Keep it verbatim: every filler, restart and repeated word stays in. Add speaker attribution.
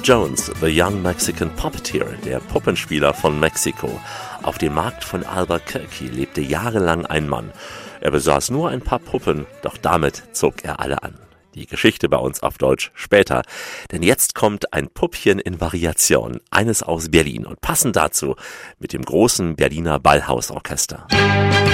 Speaker 1: Jones, the Young Mexican Puppeteer, der Puppenspieler von Mexiko. Auf dem Markt von Albuquerque lebte jahrelang ein Mann. Er besaß nur ein paar Puppen, doch damit zog er alle an. Die Geschichte bei uns auf Deutsch später, denn jetzt kommt ein Puppchen in Variation, eines aus Berlin und passend dazu mit dem großen Berliner Ballhausorchester.